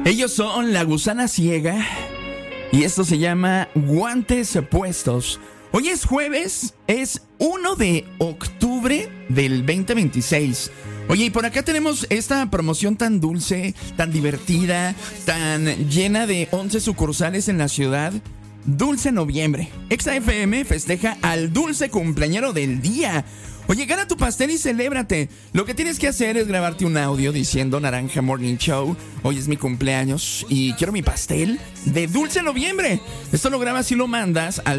Ellos son La Gusana Ciega y esto se llama Guantes Puestos. Hoy es jueves, es 1 de octubre del 2026. Oye, y por acá tenemos esta promoción tan dulce, tan divertida, tan llena de 11 sucursales en la ciudad. Dulce Noviembre. Exa FM festeja al dulce cumpleañero del día. Oye, gana tu pastel y celébrate. Lo que tienes que hacer es grabarte un audio diciendo Naranja Morning Show, hoy es mi cumpleaños y quiero mi pastel de Dulce Noviembre. Esto lo grabas y lo mandas al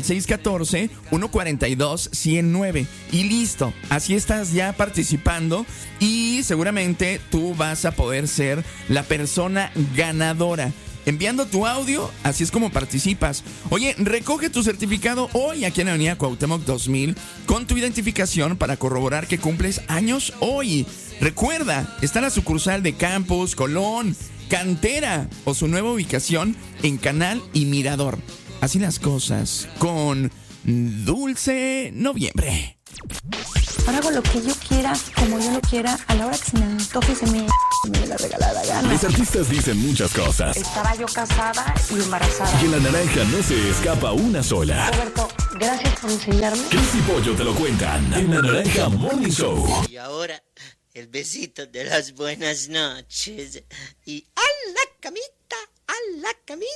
614-142-109 y listo. Así estás ya participando y seguramente tú vas a poder ser la persona ganadora. Enviando tu audio, así es como participas. Oye, recoge tu certificado hoy aquí en la Avenida Cuauhtémoc 2000 con tu identificación para corroborar que cumples años hoy. Recuerda, está la sucursal de Campus, Colón, Cantera o su nueva ubicación en Canal y Mirador. Así las cosas con Dulce Noviembre. Ahora hago lo que yo quiera, como yo lo quiera, a la hora que se me antoje y se me dé la regalada gana. Los artistas dicen muchas cosas. Estaba yo casada y embarazada. Y en La Naranja no se escapa una sola. Roberto, gracias por enseñarme. Cris y Pollo te lo cuentan en La Naranja Morning Show. Y ahora, el besito de las buenas noches. Y a la camita, a la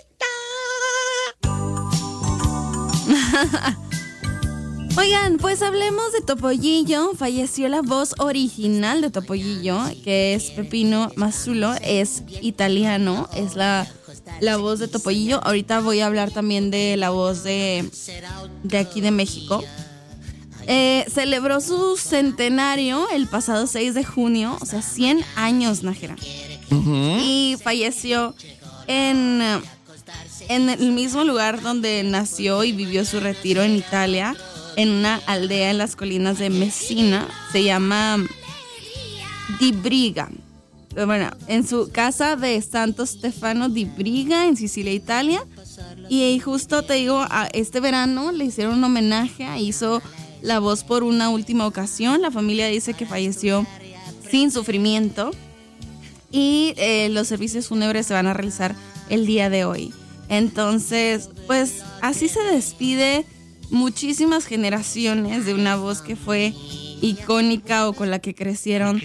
camita. Oigan, pues hablemos de Topollillo. Falleció la voz original de Topollillo, que es Pepino Mazzulo, es italiano, es la voz de Topollillo. Ahorita voy a hablar también de la voz de aquí de México. Celebró su centenario el pasado 6 de junio, o sea, 100 años, Nájera. Y falleció en el mismo lugar donde nació y vivió su retiro en Italia, en una aldea en las colinas de Messina. Se llama Di Briga. Bueno, en su casa de Santo Stefano di Briga, en Sicilia, Italia. Y justo te digo, a este verano le hicieron un homenaje, hizo la voz por una última ocasión. La familia dice que falleció sin sufrimiento. Y los servicios fúnebres se van a realizar el día de hoy. Entonces, pues así se despide muchísimas generaciones de una voz que fue icónica o con la que crecieron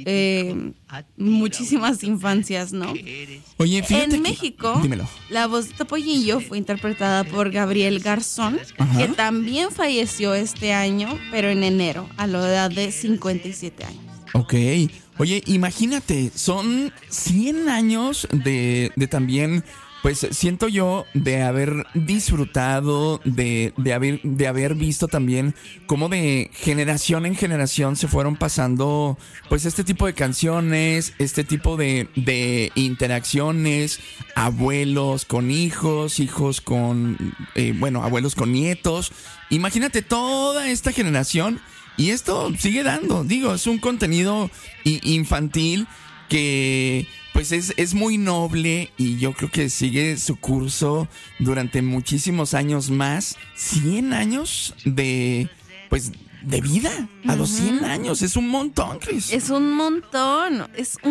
muchísimas infancias, ¿no? Oye, fíjate en México, dímelo. La voz de Topollillo fue interpretada por Gabriel Garzón, que también falleció este año, pero en enero, a la edad de 57 años. Ok. Oye, imagínate, son 100 años de también... Pues siento yo de haber disfrutado, de haber visto también cómo de generación en generación se fueron pasando pues este tipo de canciones, este tipo de interacciones, abuelos con hijos, hijos con, abuelos con nietos. Imagínate toda esta generación y esto sigue dando, digo, es un contenido infantil que pues es muy noble y yo creo que sigue su curso durante muchísimos años más. 100 años de vida a los 100 años. Es un montón, Cris. Es un montón.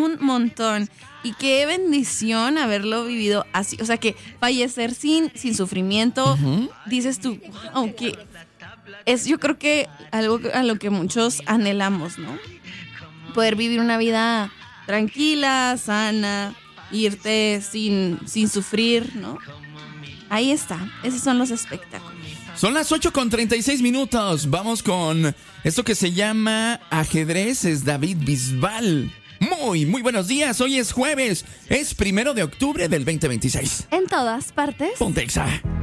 Y qué bendición haberlo vivido así. O sea, que fallecer sin sufrimiento, dices tú, wow, que es yo creo que algo a lo que muchos anhelamos, ¿no? Poder vivir una vida tranquila, sana, irte sin sufrir, ¿no? Ahí está, esos son los espectáculos. Son las 8:36. Vamos con esto que se llama ajedrez, es David Bisbal. Muy buenos días, hoy es jueves, es 1 de octubre del 2026. En todas partes. Ponte Exa.